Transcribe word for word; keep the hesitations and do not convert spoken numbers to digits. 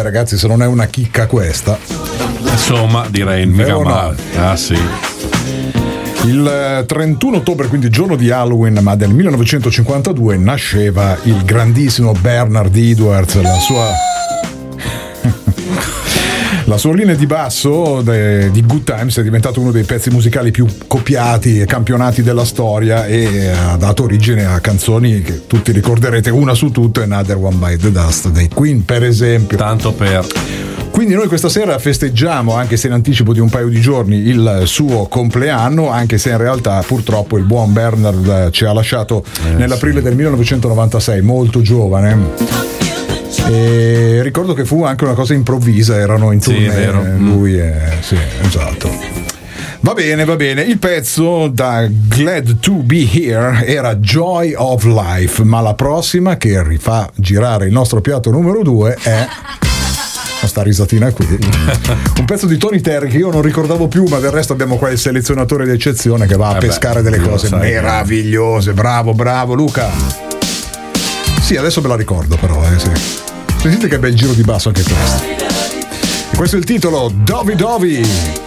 ragazzi, se non è una chicca questa. Insomma, direi mica male. Ah sì. Il trentuno ottobre, quindi giorno di Halloween, ma del millenovecentocinquantadue, nasceva il grandissimo Bernard Edwards, la sua la sua linea di basso de, di Good Times è diventato uno dei pezzi musicali più copiati e campionati della storia, e ha dato origine a canzoni che tutti ricorderete, una su tutte, Another One Bite the Dust dei Queen, per esempio. Tanto per... Quindi noi questa sera festeggiamo, anche se in anticipo di un paio di giorni, il suo compleanno, anche se in realtà purtroppo il buon Bernard ci ha lasciato eh, nell'aprile sì. del millenovecentonovantasei, molto giovane. E ricordo che fu anche una cosa improvvisa, erano in tournée, sì, vero. lui e... sì, esatto. Va bene, va bene. Il pezzo da Glad to Be Here era Joy of Life, ma la prossima che rifà girare il nostro piatto numero due è... sta risatina qui, un pezzo di Tony Terry che io non ricordavo più, ma del resto abbiamo qua il selezionatore d'eccezione che va a eh pescare beh, delle cose sai, meravigliose. Bravo, bravo Luca. Sì, adesso me la ricordo però, eh, sì. Sentite che bel giro di basso anche questo. E questo è il titolo, Dovi Dovi.